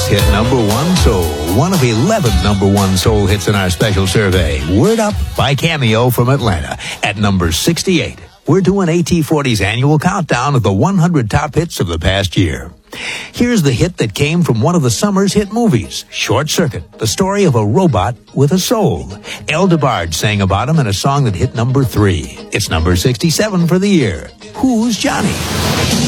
hit number one soul. One of 11 number one soul hits in our special survey. Word Up by Cameo from Atlanta at number 68. We're doing AT40's annual countdown of the 100 top hits of the past year. Here's the hit that came from one of the summer's hit movies, Short Circuit, the story of a robot with a soul. El DeBarge sang about him in a song that hit number 3. It's number 67 for the year. Who's Johnny?